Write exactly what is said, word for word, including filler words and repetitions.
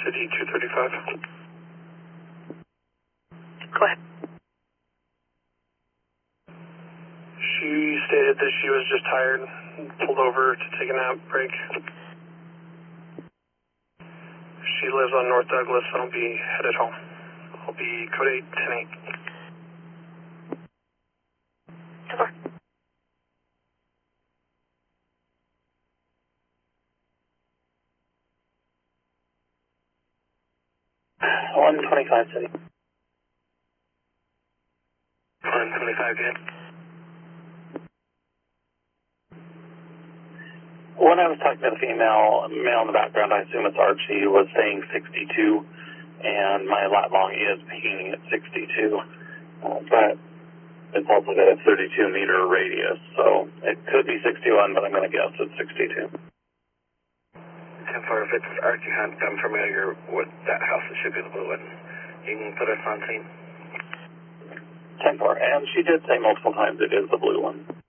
City two thirty-five. Go ahead. She stated that she was just tired, pulled over to take a nap break. She lives on North Douglas, and I'll be headed home. I'll be code eight ten eight. one twenty-five City. one twenty-five, again. When I was talking to the female, male in the background, I assume it's Archie, was saying sixty-two, and my lat long is pinging at sixty-two, uh, but it's also got a thirty-two meter radius, so it could be sixty-one, but I'm going to guess it's sixty-two. ten four, if it's Archie Hunt, I'm familiar with that house. It should be the blue one. You can put us on scene. ten four, and she did say multiple times it is the blue one.